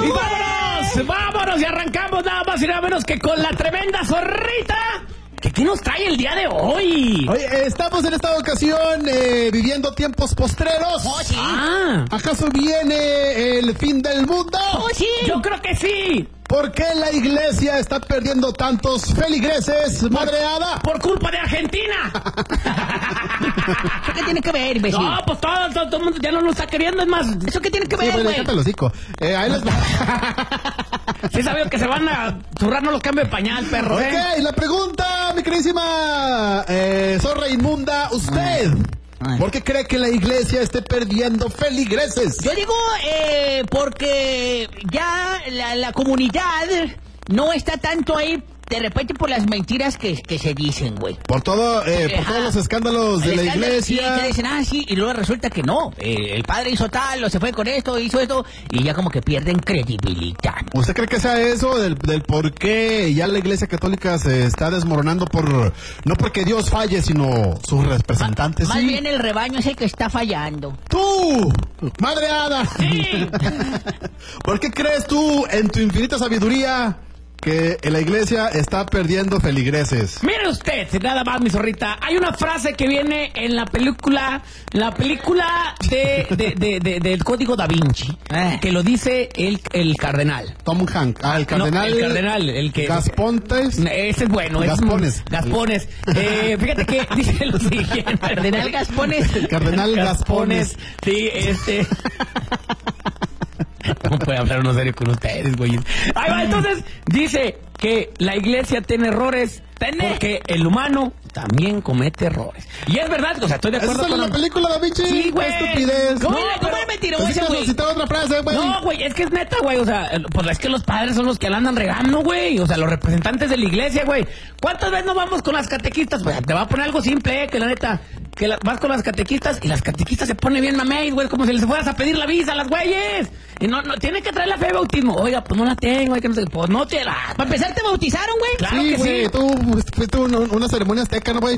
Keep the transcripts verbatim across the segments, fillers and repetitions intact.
Y vámonos, vámonos y arrancamos nada más y nada menos que con la tremenda zorrita. ¿Qué, ¿Qué nos trae el día de hoy? Oye, estamos en esta ocasión eh, viviendo tiempos postreros. Oh, sí. Ah. ¿Acaso viene el fin del mundo? Oh, sí. Yo creo que sí. ¿Por qué la iglesia está perdiendo tantos feligreses, madre hada? Por culpa de Argentina. ¿Eso qué tiene que ver, imbécil? No, pues todo, todo, todo el mundo ya no nos está queriendo, es más. ¿Eso qué tiene que Sí, ver, pues, güey? déjate el hocico. Eh, ahí les va. Sí sabido que se van a zurrarnos los cambios de pañal, perro, Ok, ¿eh? la pregunta, mi queridísima eh, zorra inmunda, usted. Ay. ¿Por qué cree que la iglesia esté perdiendo feligreses? Yo digo, eh, porque ya la, la comunidad no está tanto ahí, de repente, por las mentiras que, que se dicen, güey. Por todo, eh, por Ajá. todos los escándalos de El la escándalo, iglesia. Sí, que dicen, ah, sí, y luego resulta que no. Eh, el padre hizo tal, o se fue con esto, hizo esto, y ya como que pierden credibilidad. ¿Usted cree que sea eso del, del por qué ya la iglesia católica se está desmoronando por no porque Dios falle, sino sus representantes? Más sí. bien el rebaño es el que está fallando. ¡Tú! ¡Madre hada! Sí. ¿Por qué crees tú, en tu infinita sabiduría, que la iglesia está perdiendo feligreses? Mire usted, nada más, mi zorrita. Hay una frase que viene en la película, la película de, de, de, de- del Código Da Vinci, Eh. que lo dice el, el cardenal. Tom Hanks. Ah, el cardenal. No, el cardenal, el que... Gaspontes. Ese es bueno. ese es- Gaspones. Gaspones. Eh, fíjate que dice lo siguiente. Cardenal Gaspones. El cardenal Gaspones. Sí, este... ¿Cómo puede hablar uno serio con ustedes, güey? Ahí va, entonces, dice que la iglesia tiene errores porque el humano también comete errores. Y es verdad, o sea, estoy de ¿Eso acuerdo sale en con... la película, Da Vinci? Sí, güey. ¡Qué estupidez! ¿Cómo? No, ¿cómo es mentiroso Pensé ese, que güey? necesitaba otra frase, güey. No, güey, es que es neta, güey, o sea, pues es que los padres son los que la andan regando, güey, o sea, los representantes de la iglesia, güey. ¿Cuántas veces no vamos con las catequistas? Pues te va a poner algo simple, eh, que la neta, que la- vas con las catequistas y las catequistas se ponen bien mamey, güey, como si les fueras a pedir la visa a las güeyes. Y no, no, tiene que traer la fe de bautismo. Oiga, pues no la tengo, güey, que no sé, pues no te la... Para empezar, ¿te bautizaron, güey? Claro Sí, que güey, sí. tú fuiste una, una ceremonia azteca, ¿no, güey?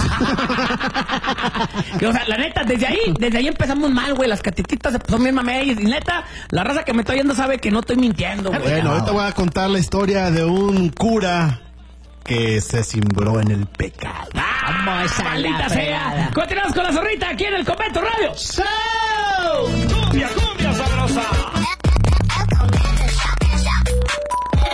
Que, o sea, la neta, desde ahí, desde ahí empezamos mal, güey, las catequistas son bien mamey. Y neta, la raza que me está oyendo sabe que no estoy mintiendo, güey. Bueno, ahorita voy a contar la historia de un cura que se cimbró en el pecado. ¡Ah, Vamos a la maldita sea! fregada. Continuamos con la zorrita aquí en el Convento Radio. ¡Show! ¡Cumbia, cumbia sabrosa!